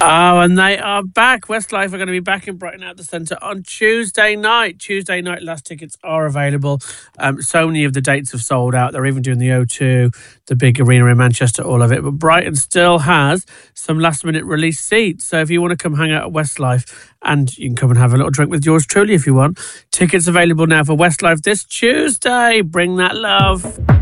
Oh, and they are back. Westlife are going to be back in Brighton at the Centre on Tuesday night. Tuesday night, last tickets are available. So many of the dates have sold out. They're even doing the O2, the big arena in Manchester, all of it. But Brighton still has some last-minute release seats. So if you want to come hang out at Westlife, and you can come and have a little drink with yours truly if you want. Tickets available now for Westlife this Tuesday. Bring that love.